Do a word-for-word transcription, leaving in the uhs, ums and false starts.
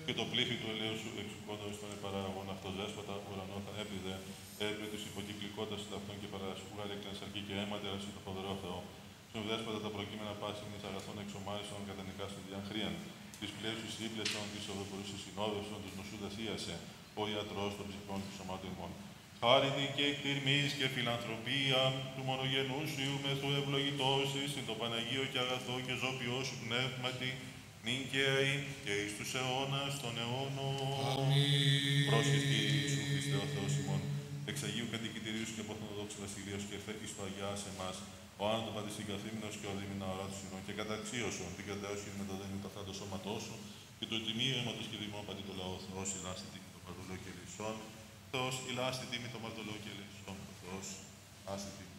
και το πλήθη του ελαίου σου εξουκόντω εις των επαραγωγών αυτός δέσποτα, ουρανό θα έπληδε, έπλη τους υποκυκλικότας ταυτών και παρασούγα ρέκλεν σαρκή και αίματα σου το φοβερό Θεό. Στον δέσποτα τα προκείμενα πάση εις αγαθών εξομάρισον κατά νικάστον διαχρίαν. Της πλέουσης ύπλεσον, της οδοπορούσης συνόδευσον, τους νοσούντας ίασε, ο ιατρός των ψυχών του σωμάτου ημών. Χάρητη και εκτιρμής και φιλανθρωπία του μονογενού σου Ιούμεθου ευλογητός εις το Παναγίο και αγαθό και ζώπιό σου πνεύματι, νυν και αεί και εις τους αιώνας των αιώνων. Αμήν. Πρόσχεστη Ιησού Χριστέ ο Θεός ημών, εξ Αγίου Κατοικητηρίου σου και αποθανοδόξου βασιλείας και ήρθε εις το Αγιά σε εμάς, ο άνατο πατησυγκαθήμενος και ο δίμηνα ορά του συνών και καταξίωσον την κρατέωση με το δένιο ταυτά το σώματό σου και το τιμίο αίματος και δημό πατή το λαό Θεός ηλάστη τίμη το μαρτωλό και λυσόν, Θεός ηλάστη τίμη το μαρτωλό και λυσόν, Θεός άστη τίμη.